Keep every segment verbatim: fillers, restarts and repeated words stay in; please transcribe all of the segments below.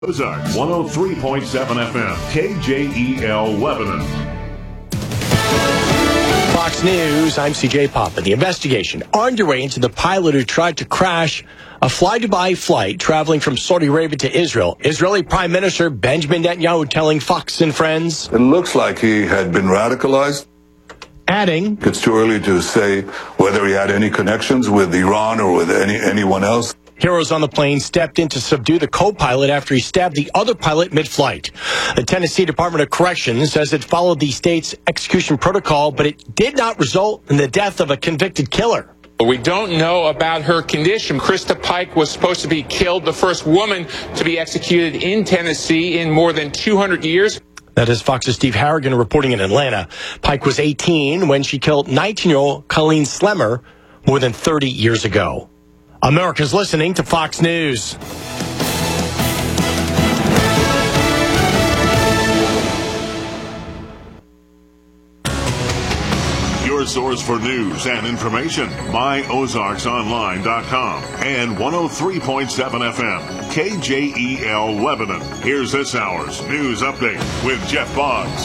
Ozarks one oh three point seven F M, K J E L Lebanon. Fox News, I'm C J Papa. The investigation underway into the pilot who tried to crash a fly-Dubai flight traveling from Saudi Arabia to Israel. Israeli Prime Minister Benjamin Netanyahu telling Fox and Friends. It looks like he had been radicalized. Adding, it's too early to say whether he had any connections with Iran or with any anyone else. Heroes on the plane stepped in to subdue the co-pilot after he stabbed the other pilot mid-flight. The Tennessee Department of Corrections says it followed the state's execution protocol, but it did not result in the death of a convicted killer. We don't know about her condition. Krista Pike was supposed to be killed, the first woman to be executed in Tennessee in more than two hundred years. That is Fox's Steve Harrigan reporting in Atlanta. Pike was eighteen when she killed nineteen-year-old Colleen Slemmer more than thirty years ago. America's listening to Fox News. Your source for news and information, my ozarks online dot com and one oh three point seven F M, K J E L Lebanon. Here's this hour's news update with Jeff Boggs.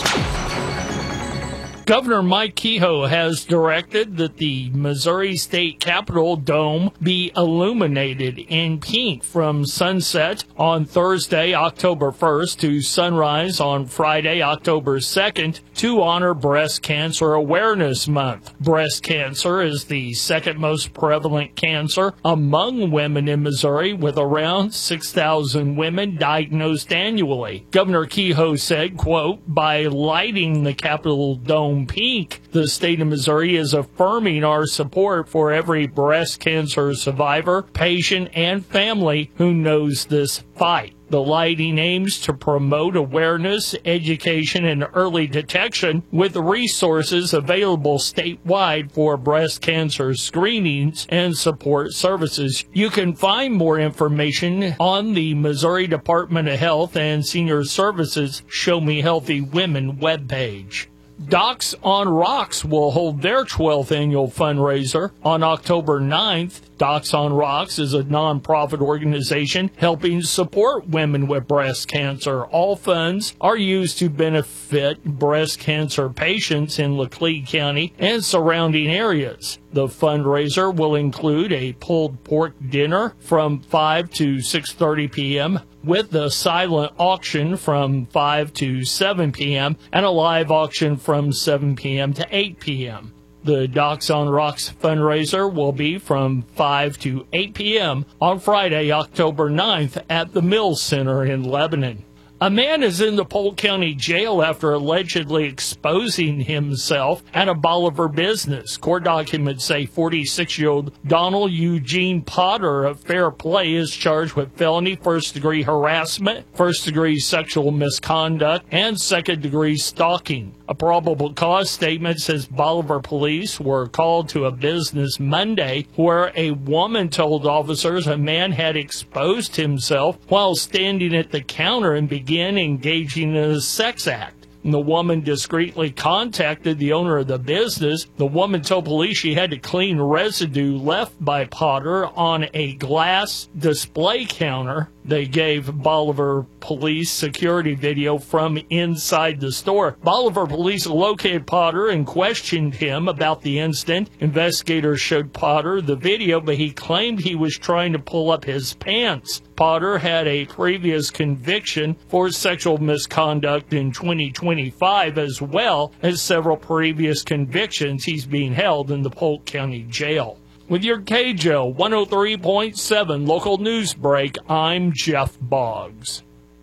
Governor Mike Kehoe has directed that the Missouri State Capitol dome be illuminated in pink from sunset on Thursday, October first, to sunrise on Friday, October second, to honor Breast Cancer Awareness Month. Breast cancer is the second most prevalent cancer among women in Missouri, with around six thousand women diagnosed annually. Governor Kehoe said, quote, by lighting the Capitol dome pink, the state of Missouri is affirming our support for every breast cancer survivor, patient, and family who knows this fight. The lighting aims to promote awareness, education, and early detection with resources available statewide for breast cancer screenings and support services. You can find more information on the Missouri Department of Health and Senior Services Show Me Healthy Women webpage. Docs on Rocks will hold their twelfth annual fundraiser on October ninth. Docs on Rocks is a nonprofit organization helping support women with breast cancer. All funds are used to benefit breast cancer patients in Laclede County and surrounding areas. The fundraiser will include a pulled pork dinner from five to six thirty p.m., with a silent auction from five to seven p.m. and a live auction from seven p.m. to eight p.m. The Docs on Rocks fundraiser will be from five to eight p.m. on Friday, October ninth at the Mills Center in Lebanon. A man is in the Polk County Jail after allegedly exposing himself at a Bolivar business. Court documents say forty-six-year-old Donald Eugene Potter of Fair Play is charged with felony first-degree harassment, first-degree sexual misconduct, and second-degree stalking. A probable cause statement says Bolivar police were called to a business Monday where a woman told officers a man had exposed himself while standing at the counter and began engaging in a sex act. The woman discreetly contacted the owner of the business. The woman told police she had to clean residue left by Potter on a glass display counter. They gave Bolivar police security video from inside the store. Bolivar police located Potter and questioned him about the incident. Investigators showed Potter the video, but he claimed he was trying to pull up his pants. Potter had a previous conviction for sexual misconduct in twenty twenty-five, as well as several previous convictions. He's being held in the Polk County Jail. With your K J O one oh three point seven local news break, I'm Jeff Boggs.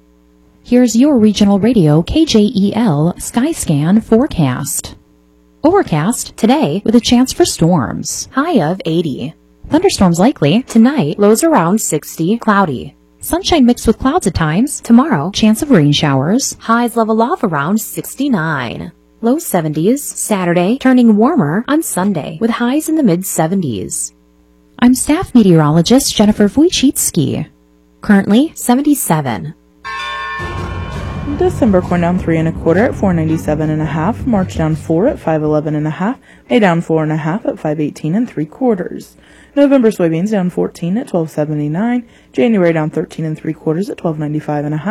Here's your regional radio K J E L Skyscan forecast. Overcast today with a chance for storms. High of eighty. Thunderstorms likely. Tonight, lows around sixty. Cloudy. Sunshine mixed with clouds at times. Tomorrow, chance of rain showers. Highs level off around sixty-nine. Low seventies. Saturday, turning warmer on Sunday with highs in the mid seventies. I'm staff meteorologist Jennifer Wojcicki. Currently seventy-seven. December corn down three and a quarter at four ninety-seven and a half. March down four at five eleven and a half. May down four and a half at five eighteen and three quarters. November soybeans down fourteen at twelve seventy-nine. January down thirteen and three quarters at twelve ninety-five and a half.